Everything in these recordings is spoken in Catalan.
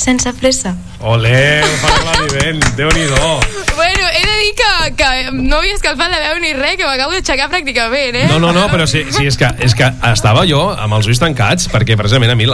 sense pressa. Olé, ho fa l'Alivent, Déu-n'hi-do. Bueno, he de dir que no havia escalfat la veu ni res, que m'acabo d'aixecar pràcticament, No, però sí, és que estava jo amb els ulls tancats, perquè precisament a mi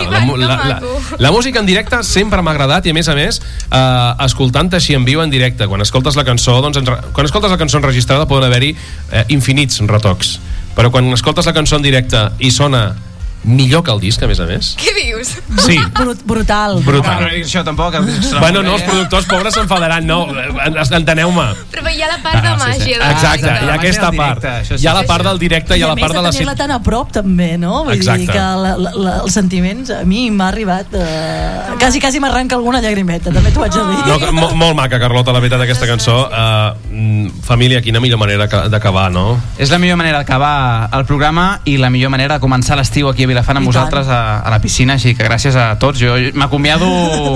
la música en directe sempre m'ha agradat, i a més, escoltant-te així en viu en directe, quan escoltes la cançó, quan escoltes la cançó enregistrada poden haver-hi infinits retocs, però quan escoltes la cançó en directe i sona millor que el disc, a més. Què dius? Sí. Brutal. Això tampoc... Bueno, no, els productors pobres s'enfadaran, no, enteneu-me. Però hi ha la part de màgia. Exacte, hi ha aquesta part. Hi ha la part del directe, hi ha la part de la... I a més de tenir-la tan a prop, també, no? Vull dir que els sentiments, a mi m'ha arribat... Quasi m'arranca alguna llagrimeta, també t'ho haig de dir. No, molt maca, Carlota, la veritat, aquesta cançó. Família, quina millor manera d'acabar, no? És la millor manera d'acabar el programa i la millor manera de començar l'estiu aquí a Vilafant amb vosaltres a la piscina, així que gràcies a tots. Jo m'acomiado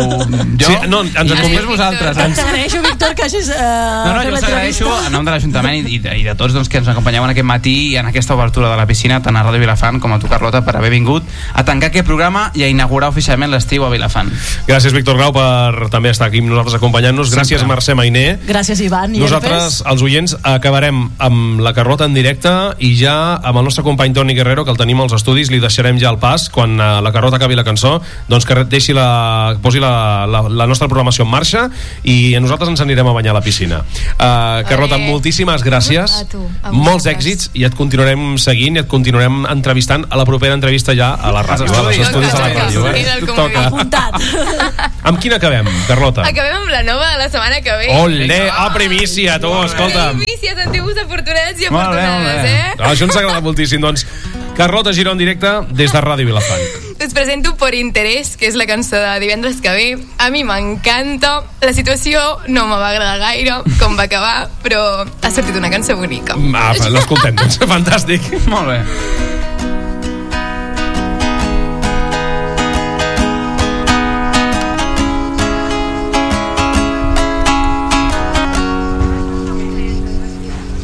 jo i després vosaltres. Ens agraeixo, Víctor, que hagis jo us agraeixo en nom de l'Ajuntament i de tots que ens acompanyeu en aquest matí i en aquesta obertura de la piscina, tant a Ràdio Vilafant com a tu, Carlota, per haver vingut a tancar aquest programa i a inaugurar oficialment l'estiu a Vilafant. Gràcies, Víctor Grau, per també estar aquí amb nosaltres acompanyant-nos. Gràcies, Mercè Mainer. Gràcies, Ivan. Nosaltres, els oients, acabarem amb la Carlota en directe i ja amb el nostre company Toni Guerrero, que el tenim als estudis, li deixarem ja el pas quan la Carlota acabi la cançó, doncs que posi la nostra programació en marxa i nosaltres ens anirem a banyar a la piscina. Carlota, moltíssimes gràcies, molts èxits, i et continuarem seguint i et continuarem entrevistant a la propera entrevista ja a la ràdio, als estudis de la ràdio. Apuntat. Amb quina acabem, Carlota? Acabem amb la nova de la setmana que ve. Olé, primícia, tu, escolta. Primícia, sentiu-vos afortunats i afortunades, Això ens agrada moltíssim, doncs. Carlota Giró en directe des de Ràdio Vilafant. Us presento Por Interés, que és la cançó de divendres que ve. A mi m'encanta. La situació no me va agradar gaire com va acabar, però ha sortit una cançó bonica. L'escoltem, doncs. Fantàstic. Molt bé.